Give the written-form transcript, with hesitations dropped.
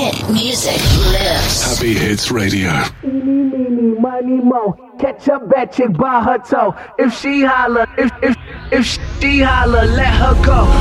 Hit music lives. Happy Hits Radio. Eeny, meeny, miny, mo. Catch a bad chick by her toe. If she holler, if she holler, let her go.